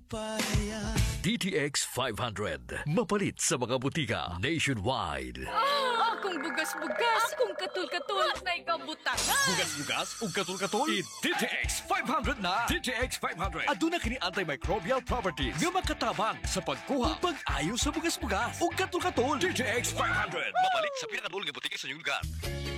DTX 500. Mapalit sa mga butika nationwide. Akong bugas-bugas, akong katul-katul, na ikabutangan. Bugas-bugas ug katul-katul. DTX 500 na. DTX 500. Aduna kini antimicrobial properties nga makatabang sa pagkuha ug pag-ayo sa bugas-bugas ug katul-katul. DTX 500. Mapalit sa pinakadul nga butika sa inyong lugar.